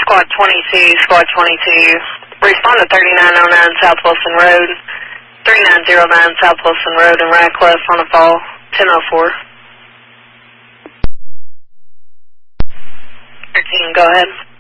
Squad 22, Squad 22. Respond to 3909 South Wilson Road, 3909 South Wilson Road in Radcliffe on a fall, 1004. 13, go ahead.